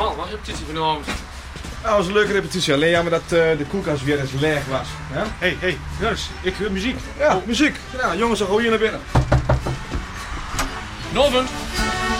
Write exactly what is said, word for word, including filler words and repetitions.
Man, wat repetitie vanavond? Ja, dat was een leuke repetitie. Alleen jammer dat uh, de koelkast weer eens leeg was. Hé, ja? hé, hey, jongens, ik hoor muziek. Ja, oh. muziek. Ja, jongens, dan gaan we hier naar binnen. Novend.